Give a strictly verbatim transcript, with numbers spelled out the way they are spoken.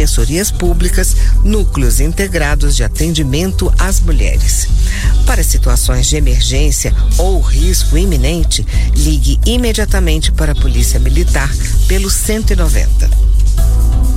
defensorias públicas, núcleos integrados de atendimento às mulheres. Para situações de emergência ou risco iminente, ligue imediatamente para a Polícia Militar pelo cento e noventa.